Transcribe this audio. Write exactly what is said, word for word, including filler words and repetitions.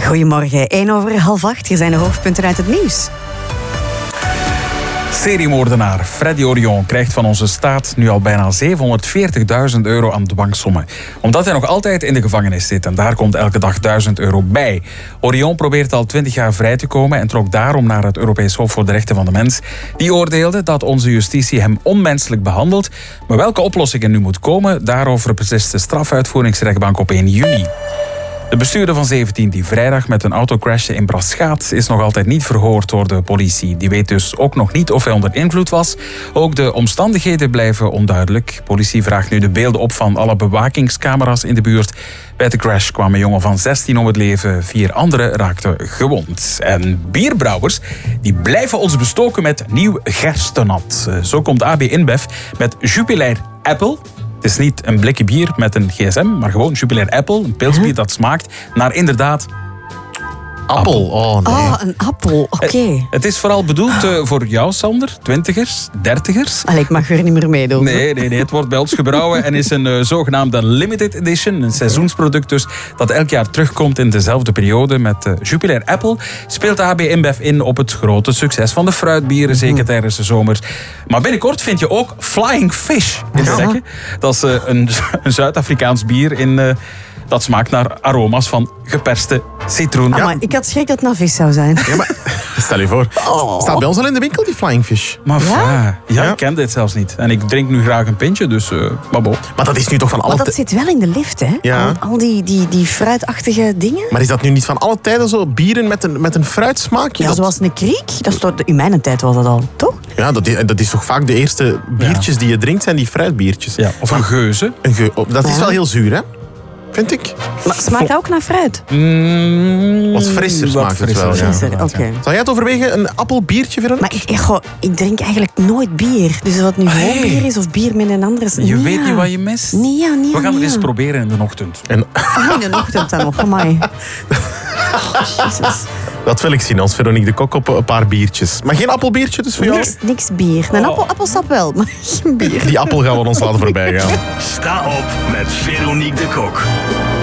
Goedemorgen, één over half acht. Hier zijn de hoofdpunten uit het nieuws. Seriemoordenaar Freddy Orion krijgt van onze staat nu al bijna zevenhonderdveertigduizend euro aan dwangsommen. Omdat hij nog altijd in de gevangenis zit en daar komt elke dag duizend euro bij. Orion probeert al twintig jaar vrij te komen en trok daarom naar het Europees Hof voor de Rechten van de Mens. Die oordeelde dat onze justitie hem onmenselijk behandelt. Maar welke oplossing er nu moet komen, daarover beslist de strafuitvoeringsrechtbank op één juni. De bestuurder van zeventien die vrijdag met een auto crashte in Braschaat is nog altijd niet verhoord door de politie. Die weet dus ook nog niet of hij onder invloed was. Ook de omstandigheden blijven onduidelijk. Politie vraagt nu de beelden op van alle bewakingscamera's in de buurt. Bij de crash kwam een jongen van zestien om het leven. Vier anderen raakten gewond. En bierbrouwers die blijven ons bestoken met nieuw gerstenat. Zo komt A B InBev met Jupiler Apple. Het is niet een blikje bier met een gsm, maar gewoon Jupiler Apple. Een pilsbier dat smaakt naar inderdaad... Appel. Oh, nee. Oh, een appel. Oké. Okay. Het is vooral bedoeld uh, voor jou, Sander. Twintigers, dertigers. Allee, ik mag er niet meer meedoen. Nee, nee, nee. Het wordt bij ons gebrouwen en is een uh, zogenaamde limited edition. Een seizoensproduct dus, dat elk jaar terugkomt in dezelfde periode. Met uh, Jupiler Apple speelt A B InBev in op het grote succes van de fruitbieren, zeker mm. tijdens de zomer. Maar binnenkort vind je ook Flying Fish in de rekken. Dat is uh, een, een Zuid-Afrikaans bier in... Uh, Dat smaakt naar aroma's van geperste citroen. Ah, ja. maar ik had schrik dat het naar vis zou zijn. Ja, maar stel je voor. Oh. Staat bij ons al in de winkel, die Flying Fish. Maar ja? Ja, ja, ik ken dit zelfs niet. En ik drink nu graag een pintje, dus uh, maar bon. Maar dat is nu toch van alle... Maar dat zit wel in de lift, hè? Ja. Al, al die, die, die fruitachtige dingen. Maar is dat nu niet van alle tijden zo bieren met een, met een fruitsmaakje? Ja, dat... zoals een kriek. Dat is toch, in mijn tijd was dat al, toch? Ja, dat is, dat is toch vaak de eerste biertjes ja. die je drinkt, zijn die fruitbiertjes. Ja. Of een geuze. Een ge... Dat is ja. wel heel zuur, hè? Vind ik. Maar smaakt dat ook naar fruit? Mm, wat frisser smaakt het wel. Frisser, ja. oké. Okay. Zou jij het overwegen, een appelbiertje, Veronique? Maar ik, goh, ik drink eigenlijk nooit bier. Dus of het nu gewoon bier is of bier met een ander... Je ja. weet niet wat je mist. Nee, ja, nee, We gaan nee, het eens ja. proberen in de ochtend. En... Oh, in de ochtend dan nog, amai. Oh, Jezus. Dat wil ik zien als Veronique de Kok op een paar biertjes. Maar geen appelbiertje dus voor jou? Niks, niks bier. Een oh. appel, appelsap wel, maar geen bier. Die appel gaan we ons laten voorbij gaan. Sta op met Veronique de Kok.